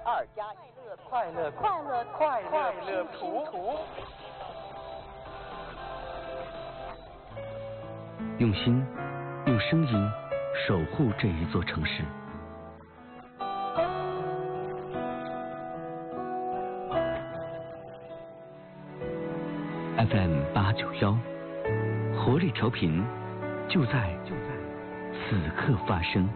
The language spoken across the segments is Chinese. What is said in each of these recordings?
2+1乐快乐拼图。 用心，用声音守护这一座城市。FM891，活力调频，就在此刻发生。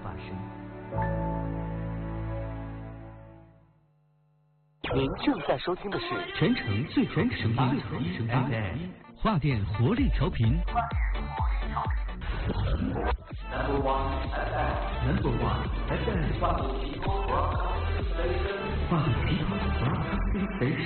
您正在收听的是全城最全声音 FM 华电活力调频。Number one FM 华电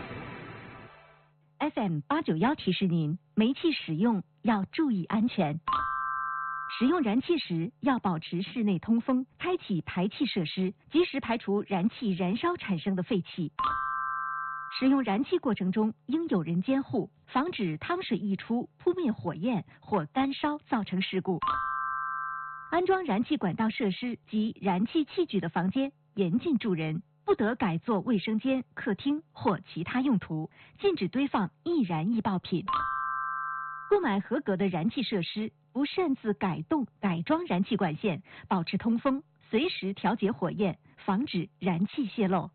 FM891提示您，煤气使用要注意安全。使用燃气时要保持室内通风，开启排气设施，及时排除燃气燃烧产生的废气。使用燃气过程中应有人监护，防止汤水溢出扑灭火焰或干烧造成事故。安装燃气管道设施及燃气器具的房间严禁住人，不得改作卫生间、客厅或其他用途，禁止堆放易燃易爆品。购买合格的燃气设施，不擅自改动、改装燃气管线，保持通风，随时调节火焰，防止燃气泄漏。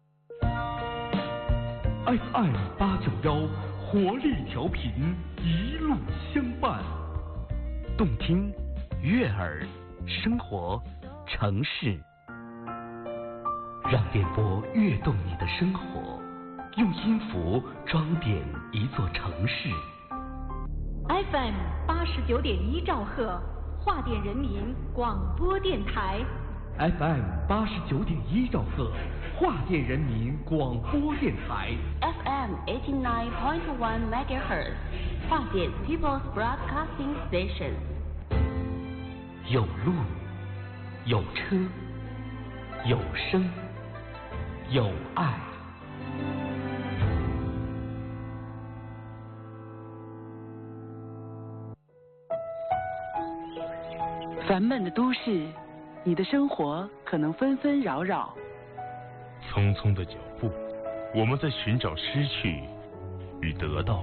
FM891活力调频，一路相伴，动听、悦耳、生活、城市，让电波跃动你的生活，用音符装点一座城市。 FM89.1兆赫，华电人民广播电台。 FM89.1兆赫，华电人民广播电台。 FM89.1 MHz， 华电 People's Broadcasting Station。 有路，有车，有声，有爱。 烦闷的都市，你的生活可能纷纷扰扰。 匆匆的脚步，我们在寻找失去与得到。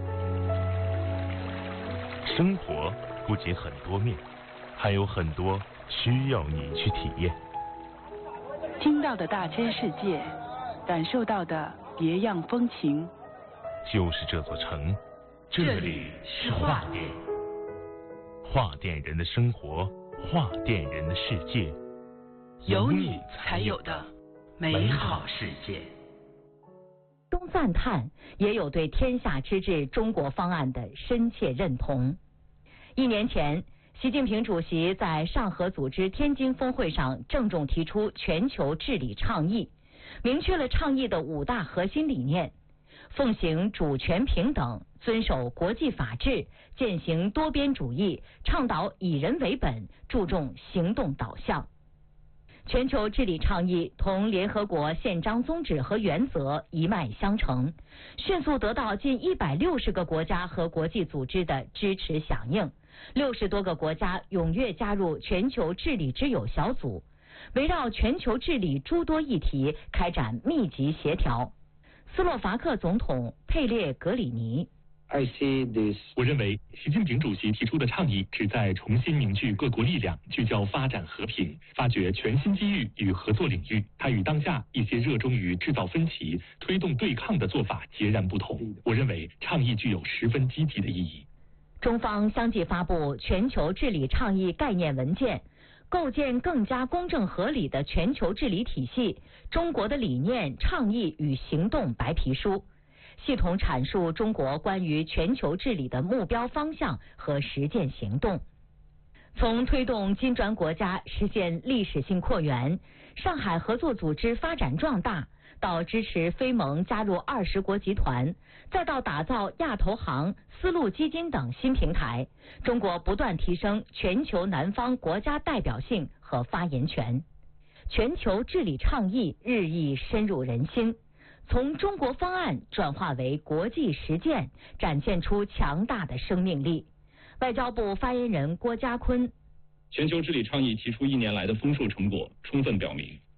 生活不仅很多面，还有很多需要你去体验。 听到的大千世界，感受到的别样风情。 就是这座城，这里是华电。华电人的生活，华电人的世界， 有你才有的美好世界。 中赞叹，也有对天下之治中国方案的深切认同。1年前，习近平主席在上合组织天津峰会上郑重提出全球治理倡议，明确了倡议的5大核心理念：奉行主权平等，遵守国际法治，践行多边主义，倡导以人为本，注重行动导向。全球治理倡议同联合国宪章宗旨和原则一脉相承，迅速得到近160个国家和国际组织的支持响应，60多个国家踊跃加入全球治理之友小组，围绕全球治理诸多议题开展密集协调。斯洛伐克总统佩列格里尼， 我认为习近平主席提出的倡议旨在重新凝聚各国力量，聚焦发展和平，发掘全新机遇与合作领域。它与当下一些热衷于制造分歧、推动对抗的做法截然不同。我认为倡议具有十分积极的意义。 中方相继发布全球治理倡议概念文件，构建更加公正合理的全球治理体系，中国的理念、倡议与行动白皮书，系统阐述中国关于全球治理的目标方向和实践行动。从推动金砖国家实现历史性扩员、上海合作组织发展壮大，到支持非盟加入20国集团，再到打造亚投行、丝路基金等新平台，中国不断提升全球南方国家代表性和发言权。全球治理倡议日益深入人心，从中国方案转化为国际实践，展现出强大的生命力。外交部发言人郭家坤， 全球治理倡议提出1年来的丰硕成果，充分表明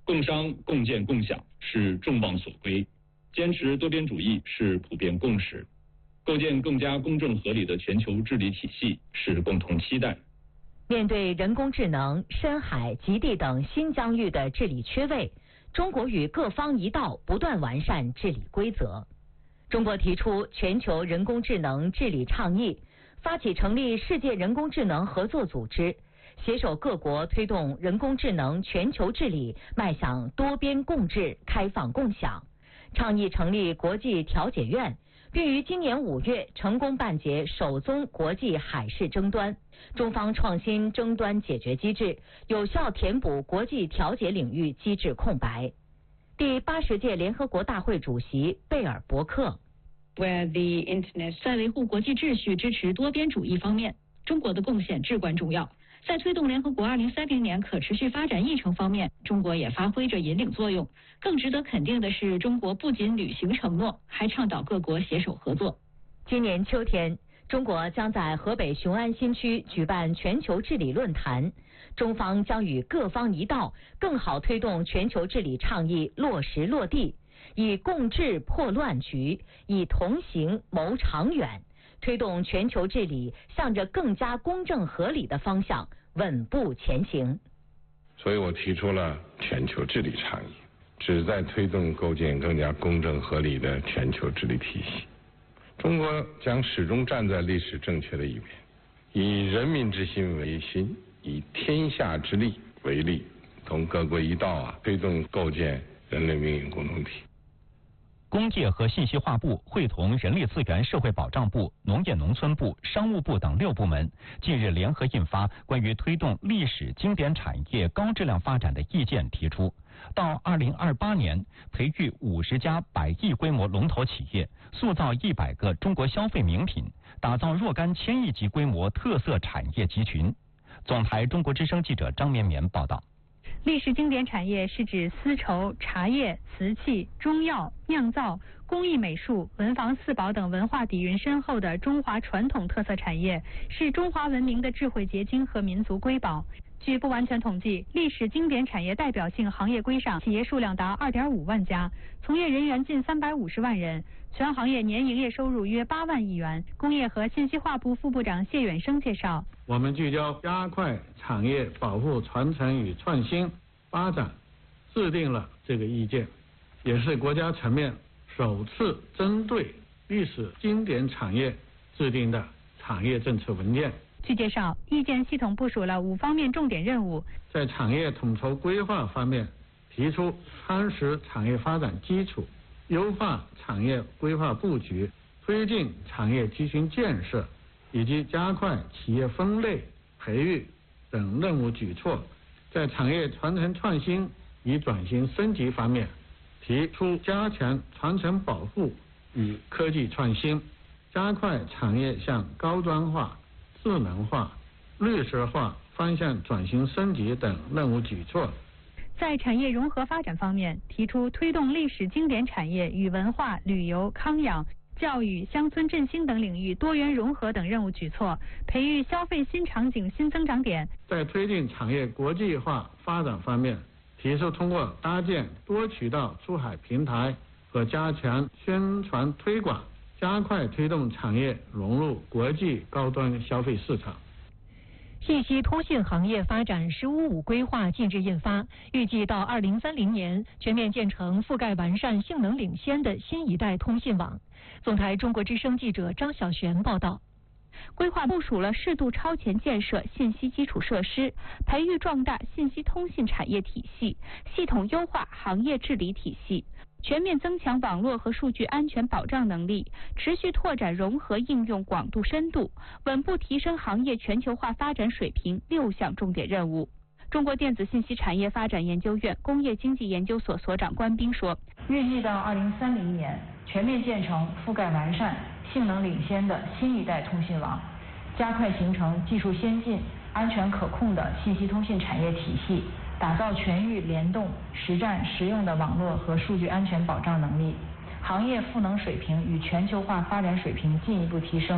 共商、共建、共享是众望所归，坚持多边主义是普遍共识，构建更加公正合理的全球治理体系是共同期待。 面对人工智能、深海、极地等新疆域的治理缺位，中国与各方一道不断完善治理规则。中国提出全球人工智能治理倡议，发起成立世界人工智能合作组织，携手各国推动人工智能全球治理迈向多边共治、开放共享，倡议成立国际调解院，并于今年5月成功办结首宗国际海事争端。中方创新争端解决机制，有效填补国际调解领域机制空白。第80届联合国大会主席贝尔伯克， 在维护国际秩序、支持多边主义方面，中国的贡献至关重要。在推动联合国2030年可持续发展议程方面，中国也发挥着引领作用。更值得肯定的是，中国不仅履行承诺，还倡导各国携手合作。 今年秋天，中国将在河北雄安新区举办全球治理论坛，中方将与各方一道，更好推动全球治理倡议落实落地，以共治破乱局，以同行谋长远，推动全球治理向着更加公正合理的方向稳步前行。 所以我提出了全球治理倡议，旨在推动构建更加公正合理的全球治理体系。中国将始终站在历史正确的一边，以人民之心为心，以天下之力为力，同各国一道推动构建人类命运共同体。 工业和信息化部会同人力资源社会保障部、农业农村部、商务部等6部门，近日联合印发关于推动历史经典产业高质量发展的意见，提出到2028年培育50家100亿规模龙头企业，塑造100个中国消费名品，打造若干1000亿级规模特色产业集群。总台中国之声记者张绵绵报道。 历史经典产业是指丝绸、茶叶、瓷器、中药、酿造、工艺美术、文房四宝等文化底蕴深厚的中华传统特色产业，是中华文明的智慧结晶和民族瑰宝。据不完全统计，历史经典产业代表性行业规上企业数量达2.5万家，从业人员近350万人，全行业年营业收入约8万亿元。工业和信息化部副部长谢远生介绍， 我们聚焦加快产业保护传承与创新发展，制定了这个意见，也是国家层面首次针对历史经典产业制定的产业政策文件。 据介绍，意见系统部署了5方面重点任务。 在产业统筹规划方面，提出夯实产业发展基础，优化产业规划布局，推进产业集群建设，以及加快企业分类、培育等任务举措。在产业传承创新与转型升级方面，提出加强传承保护与科技创新，加快产业向高端化、智能化、绿色化方向转型升级等任务举措。 在产业融合发展方面，提出推动历史经典产业与文化、旅游、康养、教育、乡村振兴等领域多元融合等任务举措，培育消费新场景新增长点。 在推进产业国际化发展方面，提出通过搭建多渠道出海平台和加强宣传推广，加快推动产业融入国际高端消费市场。 信息通信行业发展“十五五”规划近日印发，预计到2030年全面建成覆盖完善、性能领先的新一代通信网。总台中国之声记者张小璇报道。 规划部署了适度超前建设信息基础设施，培育壮大信息通信产业体系，系统优化行业治理体系，全面增强网络和数据安全保障能力，持续拓展融合应用广度深度，稳步提升行业全球化发展水平6项重点任务。中国电子信息产业发展研究院工业经济研究所所长关斌说， 预计到2030年全面建成覆盖完善、性能领先的新一代通信网，加快形成技术先进、安全可控的信息通信产业体系，打造全域联动、实战实用的网络和数据安全保障能力，行业赋能水平与全球化发展水平进一步提升。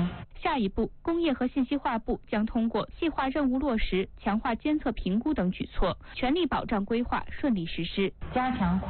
下一步，工业和信息化部将通过细化任务落实、强化监测评估等举措，全力保障规划顺利实施， 加强